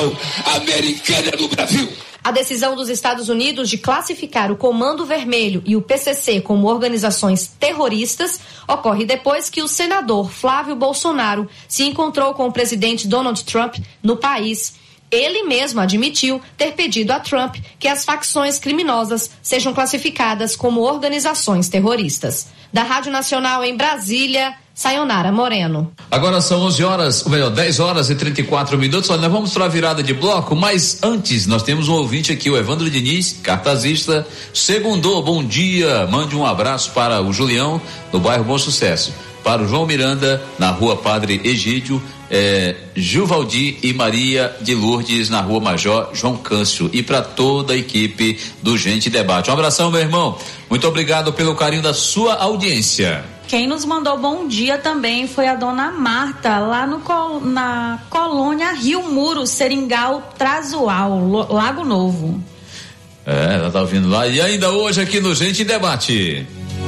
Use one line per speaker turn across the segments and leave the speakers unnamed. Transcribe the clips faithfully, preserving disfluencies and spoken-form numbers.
União Americana do Brasil.
A decisão dos Estados Unidos de classificar o Comando Vermelho e o P C C como organizações terroristas ocorre depois que o senador Flávio Bolsonaro se encontrou com o presidente Donald Trump no país. Ele mesmo admitiu ter pedido a Trump que as facções criminosas sejam classificadas como organizações terroristas. Da Rádio Nacional em Brasília, Sayonara Moreno.
Agora são onze horas, ou melhor, dez horas e trinta e quatro minutos. Olha, nós vamos para a virada de bloco, mas antes nós temos um ouvinte aqui, o Evandro Diniz, cartazista. Segundou, bom dia. Mande um abraço para o Julião, no bairro Bom Sucesso. Para o João Miranda, na rua Padre Egídio, é, Gilvaldir e Maria de Lourdes, na rua Major João Câncio. E para toda a equipe do Gente Debate. Um abração, meu irmão. Muito obrigado pelo carinho da sua audiência.
Quem nos mandou bom dia também foi a dona Marta, lá no, na colônia Rio Muro, Seringal, Trazual, Lago Novo.
É, ela tá ouvindo lá. E ainda hoje aqui no Gente Debate.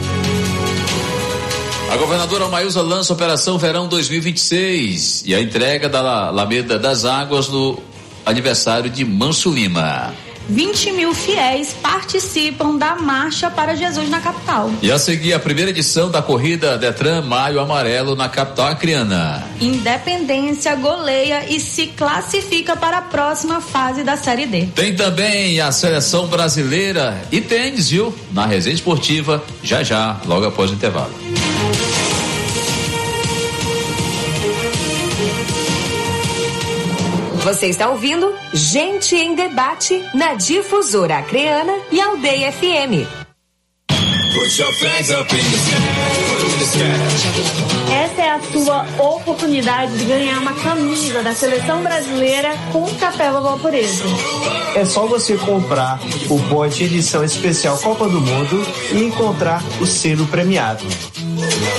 A governadora Maísa lança a Operação Verão dois mil e vinte e seis e a entrega da Alameda das Águas no aniversário de Manso Lima.
vinte mil fiéis participam da Marcha para Jesus na capital.
E a seguir a primeira edição da corrida Detran Maio Amarelo na capital acreana.
Independência goleia e se classifica para a próxima fase da Série D.
Tem também a seleção brasileira e tênis, viu? Na resenha esportiva, já já, logo após o intervalo.
Você está ouvindo Gente em Debate na Difusora Acreana e Aldeia F M.
Essa é a sua oportunidade de ganhar uma camisa da Seleção Brasileira com Capela Valporeza.
É só você comprar o pote edição especial Copa do Mundo e encontrar o selo premiado.